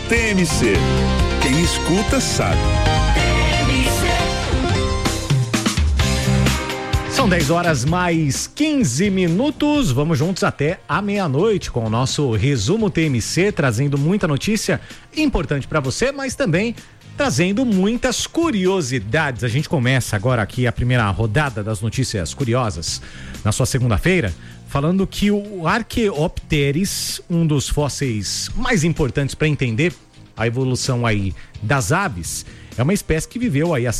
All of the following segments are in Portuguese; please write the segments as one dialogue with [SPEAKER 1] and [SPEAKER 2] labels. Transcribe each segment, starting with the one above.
[SPEAKER 1] TMC. Quem escuta sabe.
[SPEAKER 2] São 10 horas mais 15 minutos. Vamos juntos até a meia-noite com o nosso resumo TMC, trazendo muita notícia importante para você, mas também trazendo muitas curiosidades. A gente começa agora aqui a primeira rodada das notícias curiosas na sua segunda-feira, falando que o Archaeopteryx, um dos fósseis mais importantes para entender a evolução aí das aves, é uma espécie que viveu aí há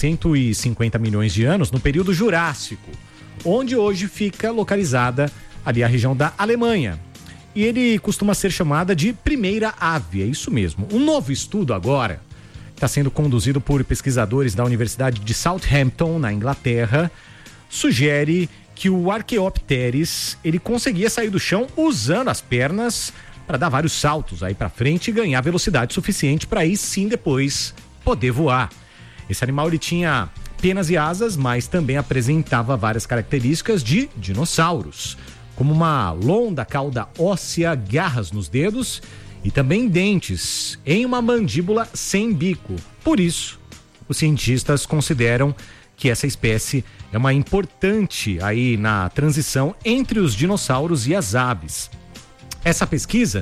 [SPEAKER 2] 150 milhões de anos no período Jurássico, onde hoje fica localizada ali a região da Alemanha. E ele costuma ser chamada de primeira ave, é isso mesmo. Um novo estudo agora está sendo conduzido por pesquisadores da Universidade de Southampton, na Inglaterra, sugere que o Archaeopteryx, ele conseguia sair do chão usando as pernas para dar vários saltos aí para frente e ganhar velocidade suficiente para aí sim depois poder voar. Esse animal ele tinha penas e asas, mas também apresentava várias características de dinossauros, como uma longa cauda óssea, garras nos dedos e também dentes em uma mandíbula sem bico. Por isso, os cientistas consideram que essa espécie é uma importante aí na transição entre os dinossauros e as aves. Essa pesquisa,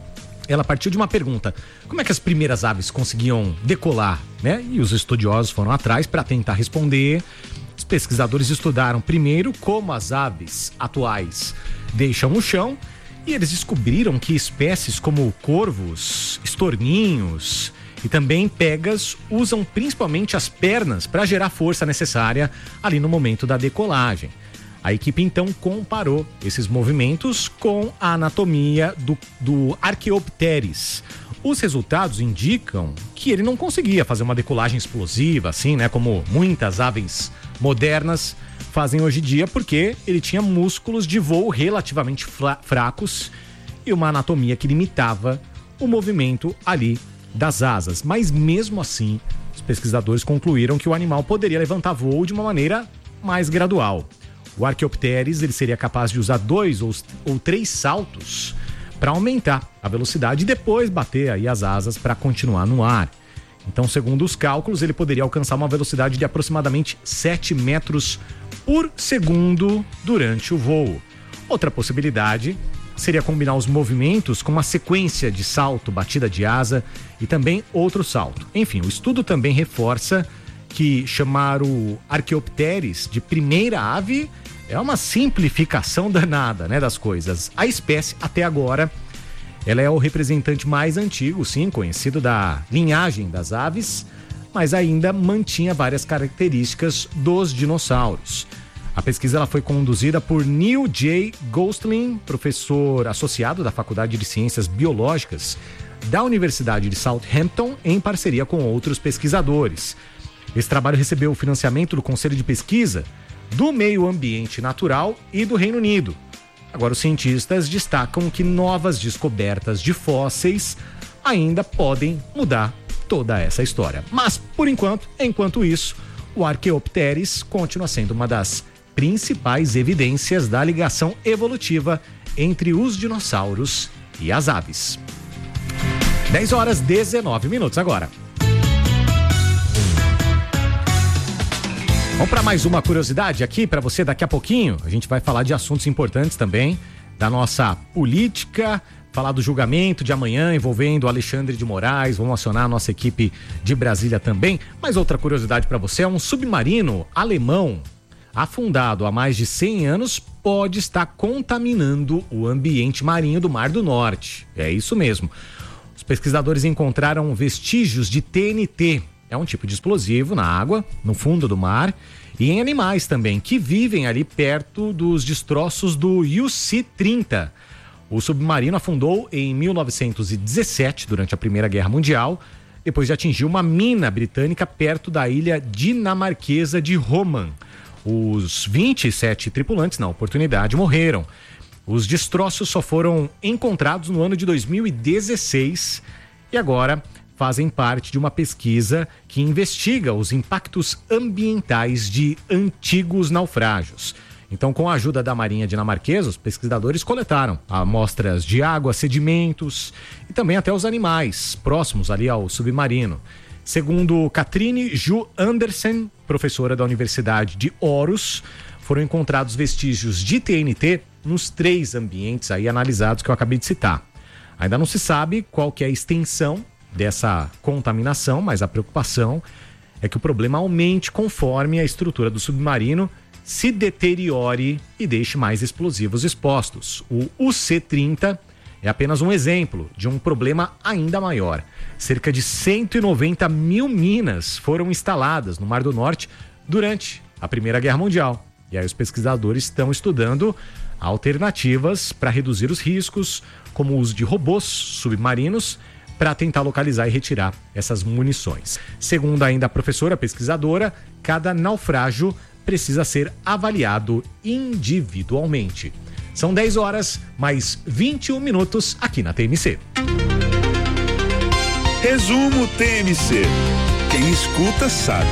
[SPEAKER 2] ela partiu de uma pergunta: como é que as primeiras aves conseguiam decolar, né? E os estudiosos foram atrás para tentar responder. Os pesquisadores estudaram primeiro como as aves atuais deixam o chão, e eles descobriram que espécies como corvos, estorninhos e também pegas usam principalmente as pernas para gerar a força necessária ali no momento da decolagem. A equipe então comparou esses movimentos com a anatomia do Archaeopteryx. Os resultados indicam que ele não conseguia fazer uma decolagem explosiva, assim, né, como muitas aves modernas fazem hoje em dia, porque ele tinha músculos de voo relativamente fracos e uma anatomia que limitava o movimento ali das asas. Mas mesmo assim, os pesquisadores concluíram que o animal poderia levantar voo de uma maneira mais gradual. O Archaeopteryx ele seria capaz de usar 2 ou 3 saltos para aumentar a velocidade e depois bater aí as asas para continuar no ar. Então, segundo os cálculos, ele poderia alcançar uma velocidade de aproximadamente 7 metros por segundo durante o voo. Outra possibilidade seria combinar os movimentos com uma sequência de salto, batida de asa e também outro salto. Enfim, o estudo também reforça que chamar o Archaeopteryx de primeira ave é uma simplificação danada, né, das coisas. A espécie, até agora, ela é o representante mais antigo, sim, conhecido da linhagem das aves, mas ainda mantinha várias características dos dinossauros. A pesquisa ela foi conduzida por Neil J. Gosling, professor associado da Faculdade de Ciências Biológicas da Universidade de Southampton, em parceria com outros pesquisadores. Esse trabalho recebeu o financiamento do Conselho de Pesquisa do Meio Ambiente Natural e do Reino Unido. Agora, os cientistas destacam que novas descobertas de fósseis ainda podem mudar toda essa história. Mas, por enquanto isso, o Archaeopteryx continua sendo uma das principais evidências da ligação evolutiva entre os dinossauros e as aves. 10 horas 19 minutos agora. Vamos para mais uma curiosidade aqui para você daqui a pouquinho. A gente vai falar de assuntos importantes também, da nossa política, falar do julgamento de amanhã envolvendo o Alexandre de Moraes. Vamos acionar a nossa equipe de Brasília também. Mas outra curiosidade para você: é um submarino alemão afundado há mais de 100 anos pode estar contaminando o ambiente marinho do Mar do Norte. É isso mesmo. Os pesquisadores encontraram vestígios de TNT. É um tipo de explosivo na água, no fundo do mar, e em animais também, que vivem ali perto dos destroços do UC-30. O submarino afundou em 1917, durante a Primeira Guerra Mundial, depois de atingir uma mina britânica perto da ilha dinamarquesa de Roman. Os 27 tripulantes, na oportunidade, morreram. Os destroços só foram encontrados no ano de 2016 e agora fazem parte de uma pesquisa que investiga os impactos ambientais de antigos naufrágios. Então, com a ajuda da Marinha dinamarquesa, os pesquisadores coletaram amostras de água, sedimentos e também até os animais próximos ali ao submarino. Segundo Katrine Ju Andersen, professora da Universidade de Aarhus, foram encontrados vestígios de TNT nos 3 ambientes aí analisados que eu acabei de citar. Ainda não se sabe qual que é a extensão dessa contaminação, mas a preocupação é que o problema aumente conforme a estrutura do submarino se deteriore e deixe mais explosivos expostos. O UC-30 é apenas um exemplo de um problema ainda maior. Cerca de 190 mil minas foram instaladas no Mar do Norte durante a Primeira Guerra Mundial. E aí os pesquisadores estão estudando alternativas para reduzir os riscos, como o uso de robôs submarinos, para tentar localizar e retirar essas munições. Segundo ainda a professora pesquisadora, cada naufrágio precisa ser avaliado individualmente. São 10 horas, mais 21 minutos aqui na TMC.
[SPEAKER 1] Resumo TMC. Quem escuta sabe.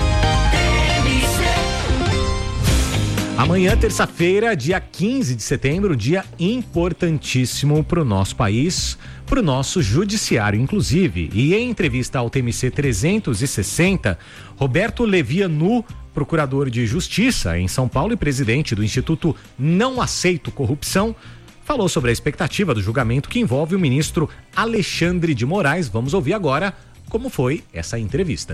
[SPEAKER 2] Amanhã, terça-feira, dia 15 de setembro, dia importantíssimo para o nosso país, para o nosso judiciário, inclusive. E em entrevista ao TMC 360, Roberto Levianu, procurador de Justiça em São Paulo e presidente do Instituto Não Aceito Corrupção, falou sobre a expectativa do julgamento que envolve o ministro Alexandre de Moraes. Vamos ouvir agora como foi essa entrevista.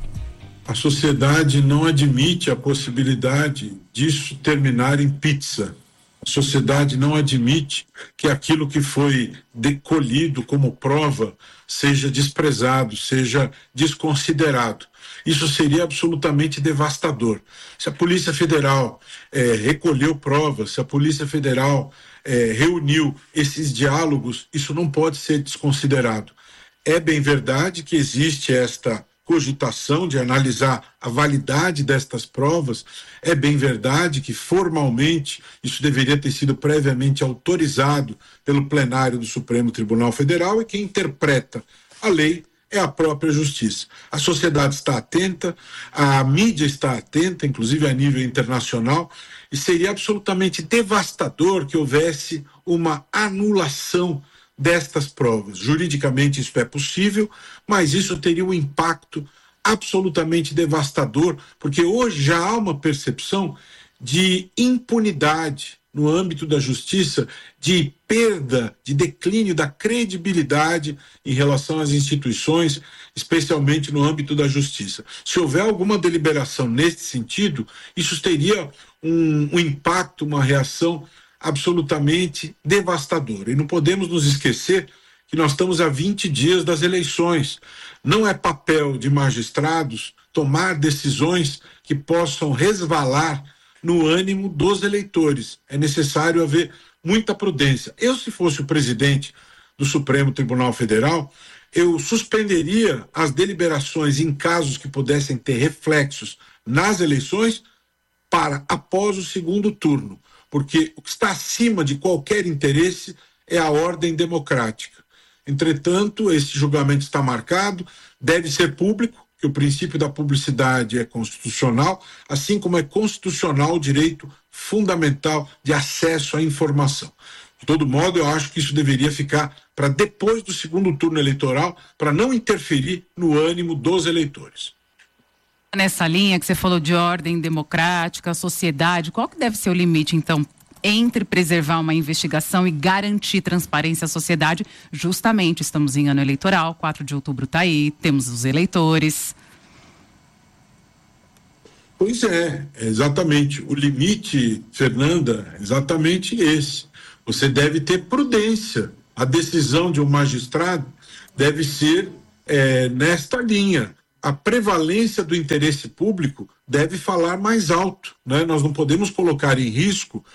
[SPEAKER 3] A sociedade não admite a possibilidade disso terminar em pizza. A sociedade não admite que aquilo que foi colhido como prova seja desprezado, seja desconsiderado. Isso seria absolutamente devastador. Se a Polícia Federal recolheu provas, se a Polícia Federal reuniu esses diálogos, isso não pode ser desconsiderado. É bem verdade que existe esta cogitação de analisar a validade destas provas. É bem verdade que formalmente isso deveria ter sido previamente autorizado pelo plenário do Supremo Tribunal Federal, e quem interpreta a lei é a própria justiça. A sociedade está atenta, a mídia está atenta, inclusive a nível internacional, e seria absolutamente devastador que houvesse uma anulação destas provas. Juridicamente isso é possível, mas isso teria um impacto absolutamente devastador, porque hoje já há uma percepção de impunidade no âmbito da justiça, de perda, de declínio da credibilidade em relação às instituições, especialmente no âmbito da justiça. Se houver alguma deliberação nesse sentido, isso teria um impacto, uma reação absolutamente devastadora. E não podemos nos esquecer que nós estamos a 20 dias das eleições. Não é papel de magistrados tomar decisões que possam resvalar no ânimo dos eleitores. É necessário haver muita prudência. Eu, se fosse o presidente do Supremo Tribunal Federal, eu suspenderia as deliberações em casos que pudessem ter reflexos nas eleições para após o segundo turno, porque o que está acima de qualquer interesse é a ordem democrática. Entretanto, esse julgamento está marcado, deve ser público, que o princípio da publicidade é constitucional, assim como é constitucional o direito fundamental de acesso à informação. De todo modo, eu acho que isso deveria ficar para depois do segundo turno eleitoral, para não interferir no ânimo dos eleitores.
[SPEAKER 4] Nessa linha que você falou de ordem democrática, sociedade, qual que deve ser o limite, então, entre preservar uma investigação e garantir transparência à sociedade? Justamente, estamos em ano eleitoral, 4 de outubro está aí, temos os eleitores.
[SPEAKER 3] Pois é, exatamente. O limite, Fernanda, é exatamente esse. Você deve ter prudência. A decisão de um magistrado deve ser nesta linha. A prevalência do interesse público deve falar mais alto, né? Nós não podemos colocar em risco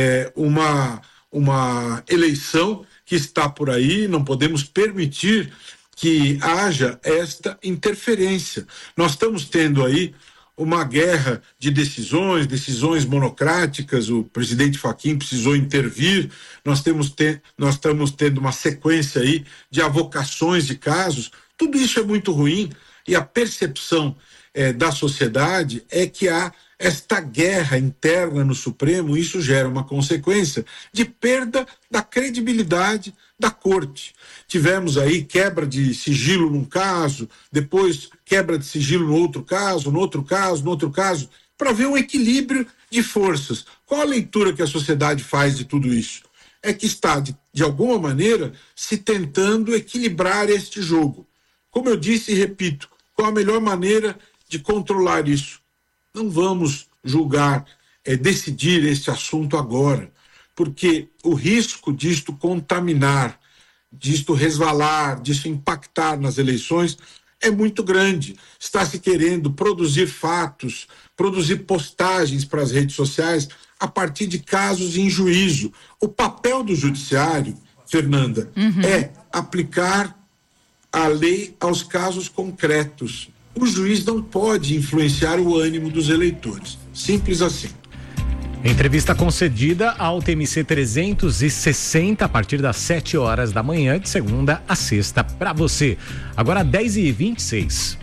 [SPEAKER 3] uma eleição que está por aí, não podemos permitir que haja esta interferência. Nós estamos tendo aí uma guerra de decisões monocráticas, o presidente Fachin precisou intervir, nós estamos tendo uma sequência aí de avocações de casos. Tudo isso é muito ruim. E a percepção da sociedade é que há esta guerra interna no Supremo, isso gera uma consequência de perda da credibilidade da Corte. Tivemos aí quebra de sigilo num caso, depois quebra de sigilo no outro caso, para ver um equilíbrio de forças. Qual a leitura que a sociedade faz de tudo isso? É que está, de alguma maneira, se tentando equilibrar este jogo. Como eu disse e repito, qual a melhor maneira de controlar isso? Não vamos julgar, decidir este assunto agora, porque o risco disto contaminar, disto resvalar, disto impactar nas eleições é muito grande. Está se querendo produzir fatos, produzir postagens para as redes sociais a partir de casos em juízo. O papel do judiciário, Fernanda, é aplicar a lei aos casos concretos. O juiz não pode influenciar o ânimo dos eleitores. Simples assim.
[SPEAKER 2] Entrevista concedida ao TMC 360 a partir das 7 horas da manhã, de segunda a sexta, para você. Agora 10h26.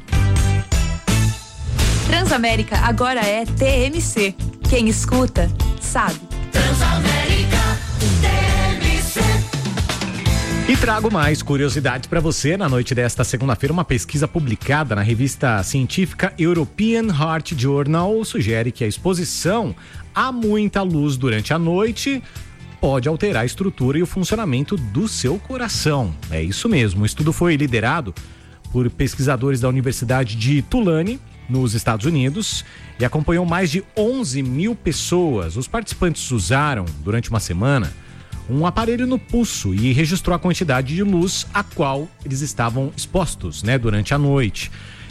[SPEAKER 5] Transamérica agora é TMC. Quem escuta, sabe.
[SPEAKER 6] Transamérica TMC.
[SPEAKER 2] E trago mais curiosidades para você na noite desta segunda-feira. Uma pesquisa publicada na revista científica European Heart Journal sugere que a exposição a muita luz durante a noite pode alterar a estrutura e o funcionamento do seu coração. É isso mesmo. O estudo foi liderado por pesquisadores da Universidade de Tulane, nos Estados Unidos, e acompanhou mais de 11 mil pessoas. Os participantes usaram, durante uma semana, um aparelho no pulso e registrou a quantidade de luz a qual eles estavam expostos, durante a noite.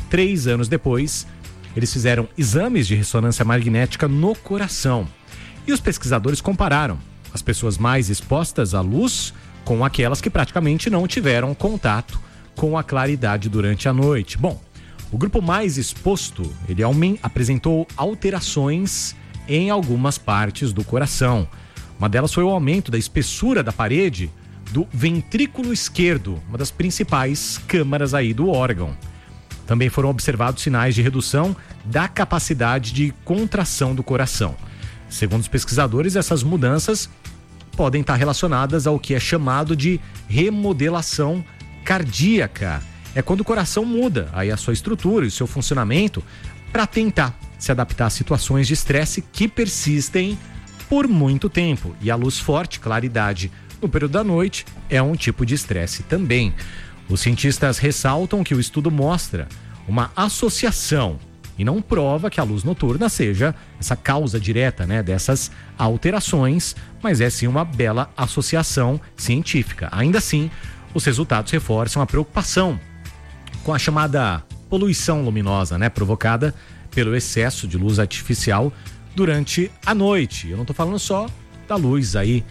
[SPEAKER 2] 3 anos depois, eles fizeram exames de ressonância magnética no coração. E os pesquisadores compararam as pessoas mais expostas à luz com aquelas que praticamente não tiveram contato com a claridade durante a noite. Bom, o grupo mais exposto, ele apresentou alterações em algumas partes do coração. Uma delas foi o aumento da espessura da parede do ventrículo esquerdo, uma das principais câmaras aí do órgão. Também foram observados sinais de redução da capacidade de contração do coração. Segundo os pesquisadores, essas mudanças podem estar relacionadas ao que é chamado de remodelação cardíaca. É quando o coração muda aí a sua estrutura e o seu funcionamento para tentar se adaptar a situações de estresse que persistem por muito tempo. E a luz forte, claridade no período da noite é um tipo de estresse também. Os cientistas ressaltam que o estudo mostra uma associação e não prova que a luz noturna seja essa causa direta, dessas alterações, mas é sim uma bela associação científica. Ainda assim, os resultados reforçam a preocupação com a chamada poluição luminosa, provocada pelo excesso de luz artificial durante a noite. Eu não estou falando só da luz aí,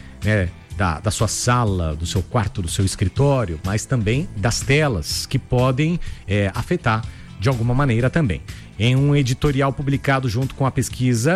[SPEAKER 2] da sua sala, do seu quarto, do seu escritório, mas também das telas que podem afetar de alguma maneira também. Em um editorial publicado junto com a pesquisa,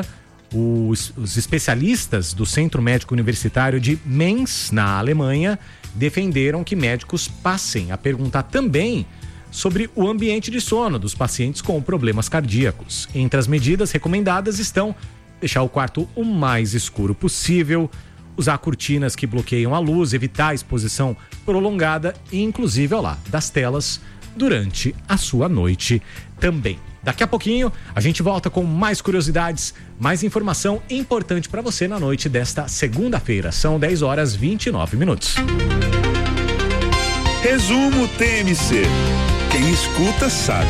[SPEAKER 2] os especialistas do Centro Médico Universitário de Mainz, na Alemanha, defenderam que médicos passem a perguntar também sobre o ambiente de sono dos pacientes com problemas cardíacos. Entre as medidas recomendadas estão deixar o quarto o mais escuro possível, usar cortinas que bloqueiam a luz, evitar a exposição prolongada e inclusive, das telas durante a sua noite também. Daqui a pouquinho a gente volta com mais curiosidades, mais informação importante para você na noite desta segunda-feira. São 10h29.
[SPEAKER 1] Resumo TMC. Quem escuta sabe.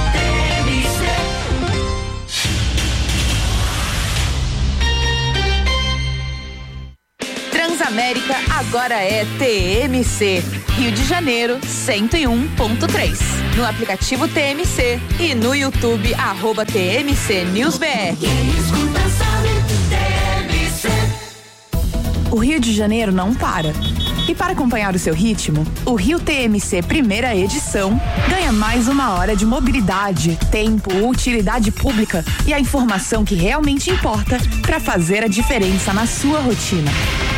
[SPEAKER 5] Transamérica agora é TMC. Rio de Janeiro 101.3. No aplicativo TMC e no YouTube @TMC News BR. O Rio de Janeiro não para. E para acompanhar o seu ritmo, o Rio TMC primeira edição ganha mais 1 hora de mobilidade, tempo, utilidade pública e a informação que realmente importa para fazer a diferença na sua rotina.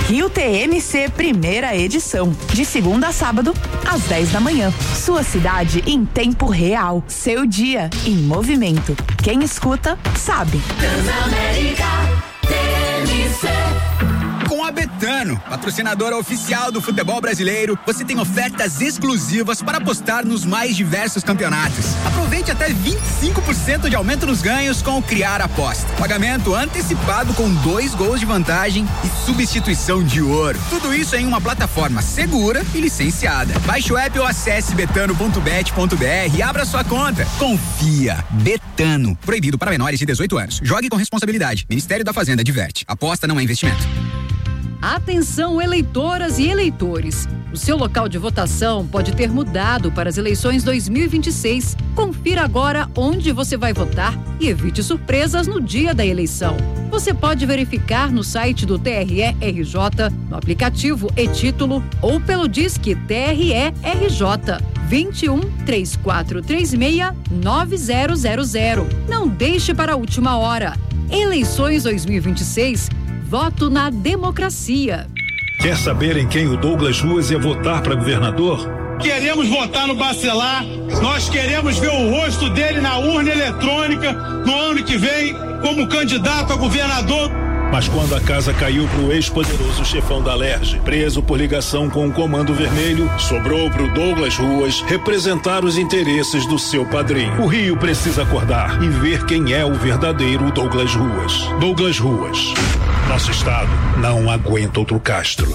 [SPEAKER 5] Rio TMC, primeira edição. De segunda a sábado, às 10 da manhã. Sua cidade em tempo real. Seu dia em movimento. Quem escuta, sabe.
[SPEAKER 6] Transamérica TMC.
[SPEAKER 7] Com a Betano, patrocinadora oficial do futebol brasileiro, você tem ofertas exclusivas para apostar nos mais diversos campeonatos. Aproveite até 25% de aumento nos ganhos com o Criar Aposta. Pagamento antecipado com 2 gols de vantagem e substituição de ouro. Tudo isso em uma plataforma segura e licenciada. Baixe o app ou acesse betano.bet.br e abra sua conta. Confia. Betano. Proibido para menores de 18 anos. Jogue com responsabilidade. Ministério da Fazenda adverte. Aposta não é investimento.
[SPEAKER 8] Atenção, eleitoras e eleitores. O seu local de votação pode ter mudado para as eleições 2026. Confira agora onde você vai votar e evite surpresas no dia da eleição. Você pode verificar no site do TRE-RJ, no aplicativo e-Título ou pelo Disque TRE-RJ 21 3436 9000. Não deixe para a última hora. Eleições 2026. Voto na democracia.
[SPEAKER 9] Quer saber em quem o Douglas Ruas ia votar para governador?
[SPEAKER 10] Queremos votar no Bacelar. Nós queremos ver o rosto dele na urna eletrônica no ano que vem como candidato a governador.
[SPEAKER 9] Mas quando a casa caiu pro ex-poderoso chefão da Alerj, preso por ligação com o Comando Vermelho, sobrou pro Douglas Ruas representar os interesses do seu padrinho. O Rio precisa acordar e ver quem é o verdadeiro Douglas Ruas. Douglas Ruas. Nosso estado não aguenta outro Castro.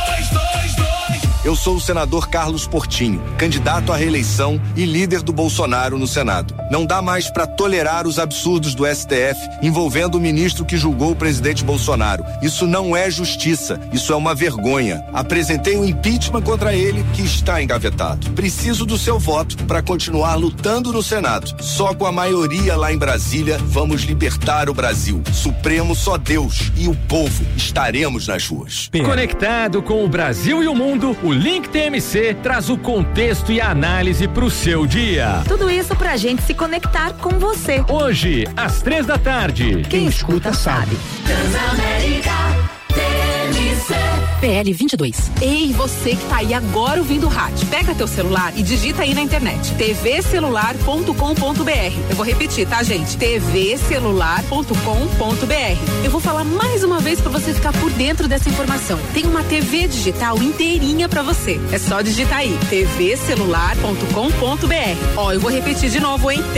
[SPEAKER 11] Eu sou o senador Carlos Portinho, candidato à reeleição e líder do Bolsonaro no Senado. Não dá mais para tolerar os absurdos do STF envolvendo o ministro que julgou o presidente Bolsonaro. Isso não é justiça, isso é uma vergonha. Apresentei um impeachment contra ele que está engavetado. Preciso do seu voto para continuar lutando no Senado. Só com a maioria lá em Brasília vamos libertar o Brasil. Supremo só Deus e o povo estaremos nas ruas.
[SPEAKER 12] Conectado com o Brasil e o mundo, o Link TMC traz o contexto e a análise para o seu dia.
[SPEAKER 5] Tudo isso pra gente se conectar com você.
[SPEAKER 12] Hoje, às 3 da tarde.
[SPEAKER 5] Quem escuta sabe.
[SPEAKER 6] Transamérica TMC.
[SPEAKER 13] PL 22. Ei, você que tá aí agora ouvindo o rádio, pega teu celular e digita aí na internet tvcelular.com.br. Eu vou repetir, tá, gente? tvcelular.com.br. Eu vou falar mais uma vez pra você ficar por dentro dessa informação. Tem uma TV digital inteirinha pra você. É só digitar aí tvcelular.com.br. Ó, eu vou repetir de novo, hein?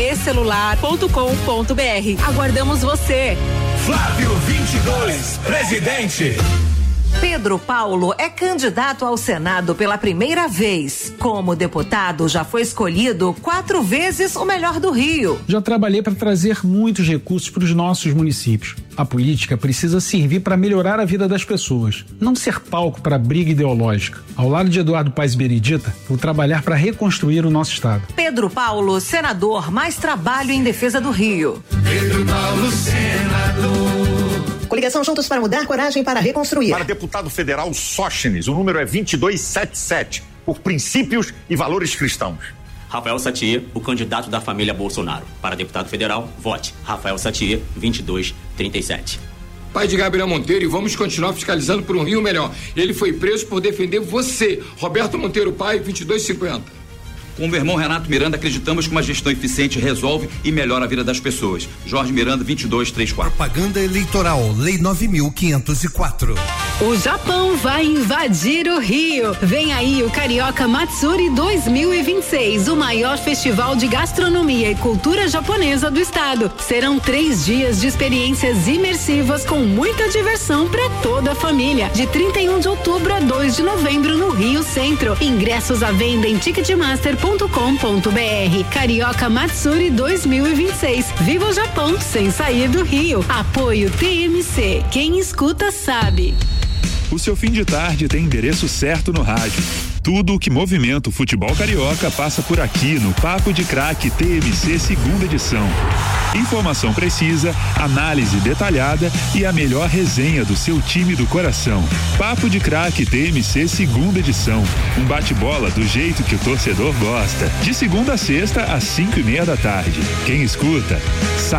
[SPEAKER 13] tvcelular.com.br. Aguardamos você.
[SPEAKER 1] Flávio 22, presidente.
[SPEAKER 14] Pedro Paulo é candidato ao Senado pela primeira vez. Como deputado, já foi escolhido 4 vezes o melhor do Rio.
[SPEAKER 15] Já trabalhei para trazer muitos recursos para os nossos municípios. A política precisa servir para melhorar a vida das pessoas, não ser palco para briga ideológica. Ao lado de Eduardo Paes Benedita, vou trabalhar para reconstruir o nosso estado.
[SPEAKER 14] Pedro Paulo, senador, mais trabalho em defesa do Rio.
[SPEAKER 1] Pedro Paulo, senador.
[SPEAKER 16] Coligação Juntos para Mudar, coragem para reconstruir.
[SPEAKER 17] Para deputado federal Sóstenes, o número é 2277, por princípios e valores cristãos.
[SPEAKER 18] Rafael Satir, o candidato da família Bolsonaro. Para deputado federal, vote Rafael Satir, 2237.
[SPEAKER 19] Pai de Gabriel Monteiro, e vamos continuar fiscalizando por um Rio melhor. Ele foi preso por defender você, Roberto Monteiro Pai, 2250.
[SPEAKER 20] Com o meu irmão Renato Miranda, acreditamos que uma gestão eficiente resolve e melhora a vida das pessoas. Jorge Miranda, 2234.
[SPEAKER 21] Propaganda eleitoral, Lei 9.504.
[SPEAKER 8] O Japão vai invadir o Rio. Vem aí o Carioca Matsuri 2026, o maior festival de gastronomia e cultura japonesa do estado. Serão 3 dias de experiências imersivas com muita diversão para toda a família. De 31 de outubro a 2 de novembro no Rio Centro. Ingressos à venda em Ticketmaster.com.br. Carioca Matsuri 2026. Viva o Japão sem sair do Rio. Apoio TMC. Quem escuta sabe.
[SPEAKER 1] O seu fim de tarde tem endereço certo no rádio. Tudo o que movimenta o futebol carioca passa por aqui no Papo de Craque TMC segunda edição. Informação precisa, análise detalhada e a melhor resenha do seu time do coração. Papo de Craque TMC segunda edição. Um bate-bola do jeito que o torcedor gosta. De segunda a sexta às 5:30 da tarde. Quem escuta